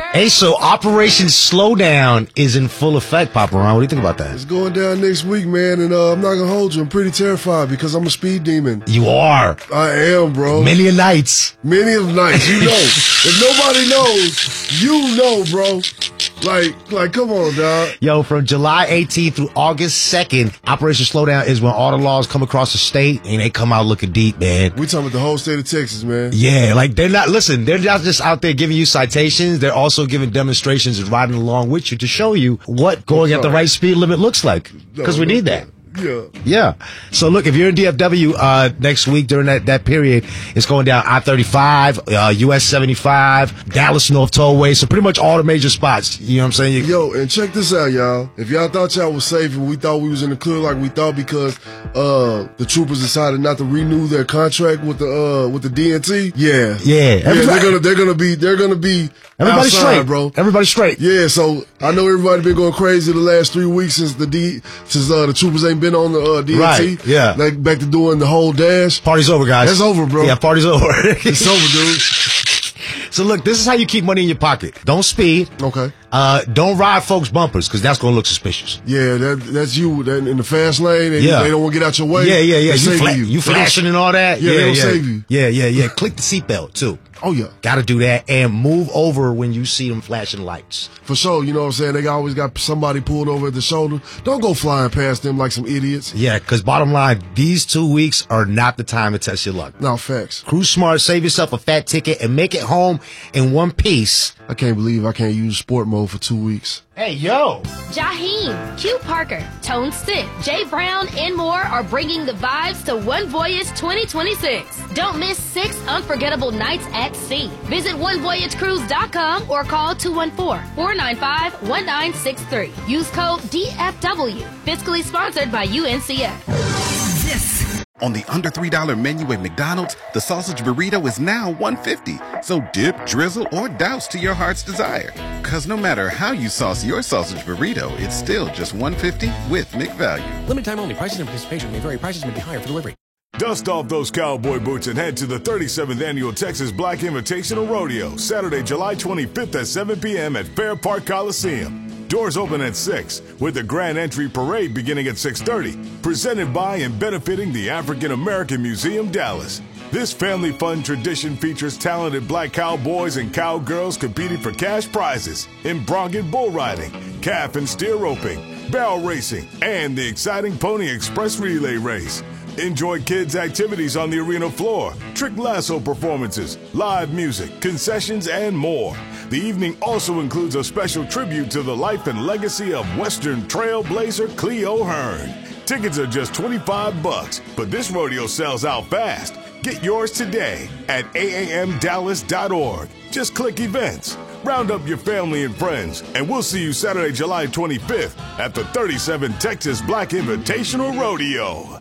Hey, so Operation Slowdown is in full effect, Papa Ron. What do you think about that? It's going down next week, man, and I'm not gonna hold you. I'm pretty terrified because I'm a speed demon. You are. I am, bro. Many a nights. Many of nights, you know. If nobody knows, you know, bro. Like, come on, dog. Yo, from July 18th through August 2nd, Operation Slowdown is when all the laws come across the state and they come out looking deep, man. We talking about the whole state of Texas, man. Yeah, like they're not just out there giving you citations. They're also giving demonstrations and riding along with you to show you what going at the right speed limit looks like. Because we need that. Yeah. So look, if you're in DFW next week during that period, it's going down I-35, US 75, Dallas North Tollway, so pretty much all the major spots. You know what I'm saying? Yo, and check this out, y'all. If y'all thought y'all was safe and we thought we was in the clear like we thought because the troopers decided not to renew their contract with the DNT, they're gonna be everybody outside, straight, bro. Everybody straight. Yeah, so I know everybody been going crazy the last 3 weeks since the troopers ain't been on the DNT. Right, yeah. Like back to doing the whole dash. Party's over, guys. That's over, bro. Yeah, party's over. It's over, dude. So look, this is how you keep money in your pocket. Don't speed. Okay. Don't ride folks' bumpers because that's going to look suspicious. Yeah, that's you in the fast lane and they don't want to get out your way. Yeah. You you flashing and all that. Yeah, they'll save you. Yeah. Click the seatbelt too. Oh, yeah. Got to do that and move over when you see them flashing lights. For sure, you know what I'm saying? They always got somebody pulled over at the shoulder. Don't go flying past them like some idiots. Yeah, because bottom line, these 2 weeks are not the time to test your luck. No, facts. Cruise smart, save yourself a fat ticket, and make it home in one piece. I can't believe I can't use sport mode for 2 weeks. Hey, yo. Jaheim, Q Parker, Tone Stick, Jay Brown, and more are bringing the vibes to One Voyage 2026. Don't miss 6 unforgettable nights at sea. Visit onevoyagecruise.com or call 214-495-1963. Use code DFW. Fiscally sponsored by UNCF. On the under $3 menu at McDonald's, the sausage burrito is now $1.50. So dip, drizzle, or douse to your heart's desire. Because no matter how you sauce your sausage burrito, it's still just $1.50 with McValue. Limited time only. Prices and participation may vary. Prices may be higher for delivery. Dust off those cowboy boots and head to the 37th Annual Texas Black Invitational Rodeo, Saturday, July 25th at 7 p.m. at Fair Park Coliseum. Doors open at 6, with the Grand Entry Parade beginning at 6:30. Presented by and benefiting the African American Museum, Dallas. This family fun tradition features talented black cowboys and cowgirls competing for cash prizes in bronc and bull riding, calf and steer roping, barrel racing, and the exciting Pony Express Relay Race. Enjoy kids' activities on the arena floor, trick lasso performances, live music, concessions, and more. The evening also includes a special tribute to the life and legacy of Western trailblazer Cleo Hearn. Tickets are just $25, but this rodeo sells out fast. Get yours today at aamdallas.org. Just click events. Round up your family and friends, and we'll see you Saturday, July 25th at the 37th Texas Black Invitational Rodeo.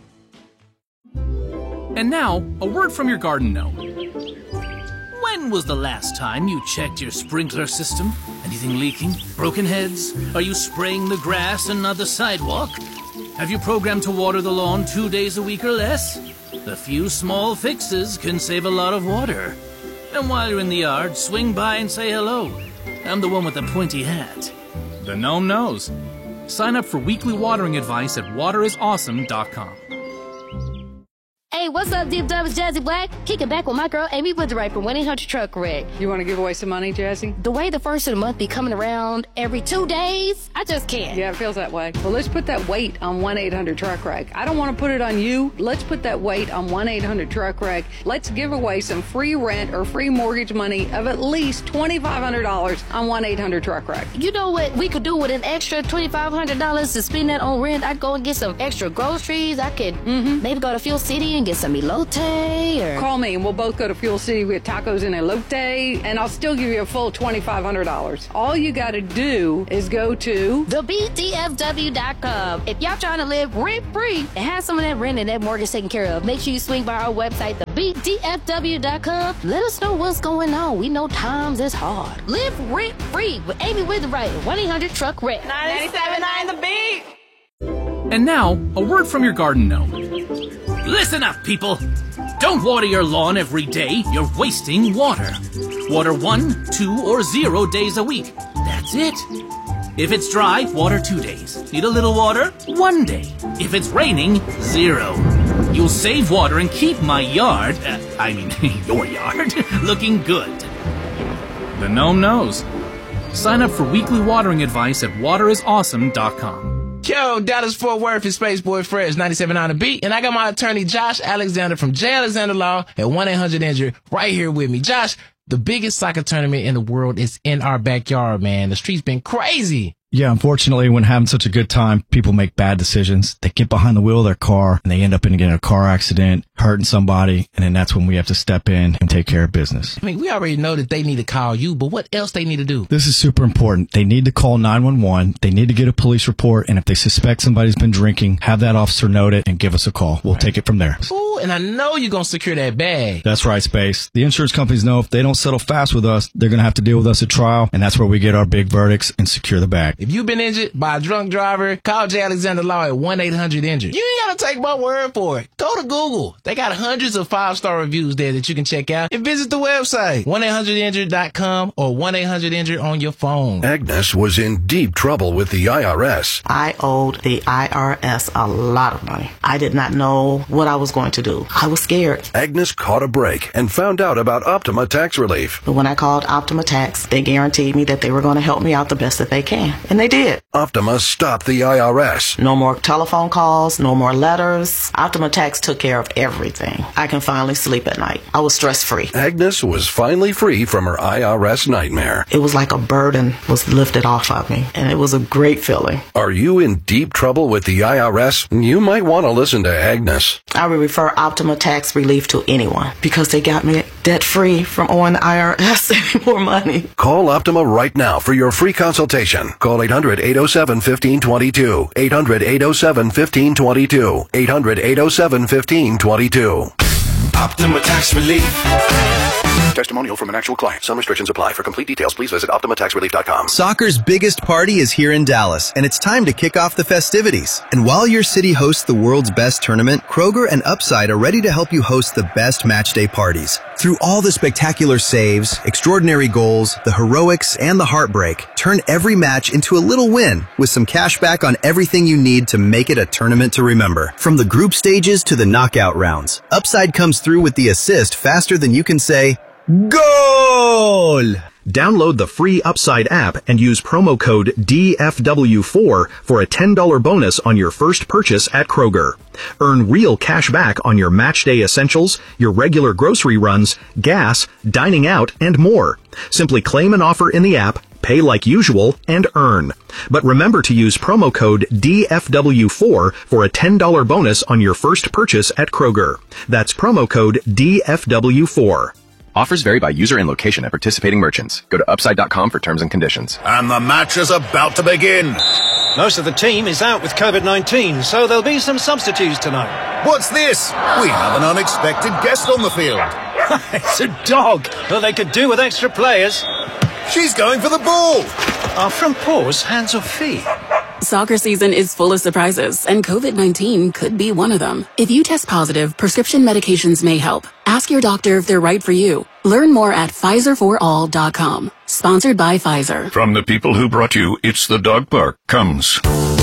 And now, a word from your garden gnome. When was the last time you checked your sprinkler system? Anything leaking? Broken heads? Are you spraying the grass and not the sidewalk? Have you programmed to water the lawn 2 days a week or less? A few small fixes can save a lot of water. And while you're in the yard, swing by and say hello. I'm the one with the pointy hat. The gnome knows. Sign up for weekly watering advice at waterisawesome.com. Hey, what's up, Deep Dubs, Jazzy Black? Kicking back with my girl Amy Witherite from 1-800-TRUCK-WRECK. You want to give away some money, Jazzy? The way the first of the month be coming around every 2 days, I just can't. Yeah, it feels that way. Well, let's put that weight on 1-800-TRUCK-WRECK. I don't want to put it on you. Let's put that weight on 1-800-TRUCK-WRECK. Let's give away some free rent or free mortgage money of at least $2,500 on 1-800-TRUCK-WRECK. You know what we could do with an extra $2,500 to spend that on rent? I'd go and get some extra groceries. I could maybe go to Fuel City and get some elote or... Call me and we'll both go to Fuel City with tacos and elote, and I'll still give you a full $2,500. All you got to do is go to thebdfw.com. If y'all trying to live rent-free and have some of that rent and that mortgage taken care of, make sure you swing by our website, thebdfw.com. Let us know what's going on. We know times is hard. Live rent-free with Amy Witherite at 1-800-TRUCK-WRECK. 97.9 The Beat. And now, a word from your garden gnome. Listen up, people. Don't water your lawn every day. You're wasting water. Water 1, 2, or 0 days a week. That's it. If it's dry, water 2 days. Need a little water? 1 day. If it's raining, 0. You'll save water and keep my yard, your yard, looking good. The gnome knows. Sign up for weekly watering advice at waterisawesome.com. Yo, Dallas Fort Worth is Spaceboy Fresh 97 on the beat, and I got my attorney Josh Alexander from J. Alexander Law at 1-800-INJURED right here with me. Josh, the biggest soccer tournament in the world is in our backyard, man. The street's been crazy. Yeah, unfortunately, when having such a good time, people make bad decisions. They get behind the wheel of their car, and they end up in a car accident, hurting somebody, and then that's when we have to step in and take care of business. I mean, we already know that they need to call you, but what else they need to do? This is super important. They need to call 911. They need to get a police report, and if they suspect somebody's been drinking, have that officer note it and give us a call. We'll take it from there. Ooh, and I know you're going to secure that bag. That's right, Space. The insurance companies know if they don't settle fast with us, they're going to have to deal with us at trial, and that's where we get our big verdicts and secure the bag. If you've been injured by a drunk driver, call J. Alexander Law at 1-800-INJURED. You ain't got to take my word for it. Go to Google. They got hundreds of 5-star reviews there that you can check out, and visit the website, 1-800-INJURED.com or 1-800-INJURED on your phone. Agnes was in deep trouble with the IRS. I owed the IRS a lot of money. I did not know what I was going to do. I was scared. Agnes caught a break and found out about Optima Tax Relief. But when I called Optima Tax, they guaranteed me that they were going to help me out the best that they can. And they did. Optima stopped the IRS. No more telephone calls, no more letters. Optima Tax took care of everything. I can finally sleep at night. I was stress-free. Agnes was finally free from her IRS nightmare. It was like a burden was lifted off of me, and it was a great feeling. Are you in deep trouble with the IRS? You might want to listen to Agnes. I would refer Optima Tax Relief to anyone because they got me debt-free from owing the IRS any more money. Call Optima right now for your free consultation. Call 800-807-1522. 800-807-1522. 800-807-1522. Optima Tax Relief. Testimonial from an actual client. Some restrictions apply. For complete details, please visit OptimaTaxRelief.com. Soccer's biggest party is here in Dallas, and it's time to kick off the festivities. And while your city hosts the world's best tournament, Kroger and Upside are ready to help you host the best match day parties. Through all the spectacular saves, extraordinary goals, the heroics, and the heartbreak, turn every match into a little win with some cash back on everything you need to make it a tournament to remember. From the group stages to the knockout rounds, Upside comes through with the assist faster than you can say, Goal! Download the free Upside app and use promo code DFW4 for a $10 bonus on your first purchase at Kroger. Earn real cash back on your match day essentials, your regular grocery runs, gas, dining out, and more. Simply claim an offer in the app, pay like usual, and earn. But remember to use promo code DFW4 for a $10 bonus on your first purchase at Kroger. That's promo code DFW4. Offers vary by user and location at participating merchants. Go to Upside.com for terms and conditions. And the match is about to begin. Most of the team is out with COVID-19, so there'll be some substitutes tonight. What's this? We have an unexpected guest on the field. It's a dog. Well, they could do with extra players. She's going for the ball. Are front paws hands or feet? Soccer season is full of surprises, and COVID-19 could be one of them. If you test positive, prescription medications may help. Ask your doctor if they're right for you. Learn more at PfizerForAll.com. Sponsored by Pfizer. From the people who brought you It's the Dog Park comes